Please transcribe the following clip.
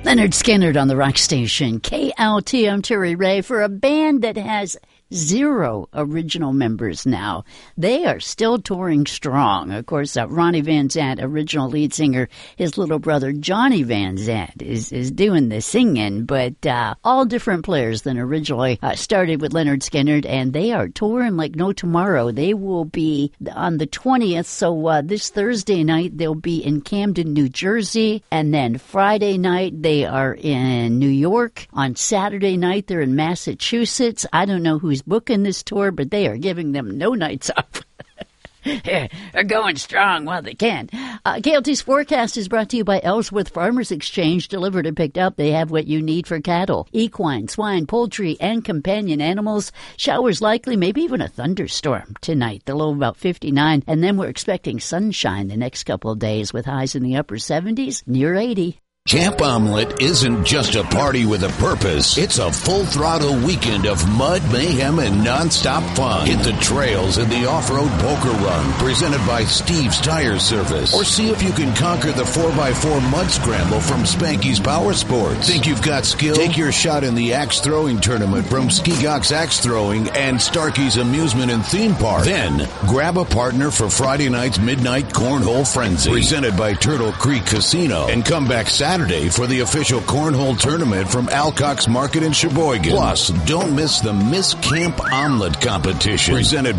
Leonard Skinner on the rock station, KLT. I'm Terry Ray. For a band that has 0 original members now, they are still touring strong. Of course, Ronnie Van Zant, original lead singer, his little brother Johnny Van Zant is doing the singing, but all different players than originally started with Leonard Skinner, and they are touring like no tomorrow. They will be on the 20th, so this Thursday night they'll be in Camden, New Jersey, and then Friday night they are in New York. On Saturday night they're in Massachusetts. I don't know who's booking this tour, but they are giving them no nights off. They're going strong while they can. KLT's forecast is brought to you by Ellsworth Farmers Exchange. Delivered and picked up, they have what you need for cattle, equine, swine, poultry, and companion animals. Showers likely, maybe even a thunderstorm tonight. The low about 59, and then we're expecting sunshine the next couple of days with highs in the upper 70s, near 80. Camp Omelet isn't just a party with a purpose. It's a full-throttle weekend of mud, mayhem, and nonstop fun. Hit the trails in the off-road poker run, presented by Steve's Tire Service. Or see if you can conquer the 4x4 mud scramble from Spanky's Power Sports. Think you've got skill? Take your shot in the axe throwing tournament from Skigok's Axe Throwing and Starkey's Amusement and Theme Park. Then, grab a partner for Friday night's Midnight Cornhole Frenzy, presented by Turtle Creek Casino. And come back Saturday for the official cornhole tournament from Alcock's Market in Sheboygan. Plus, don't miss the Miss Camp Omelet competition, presented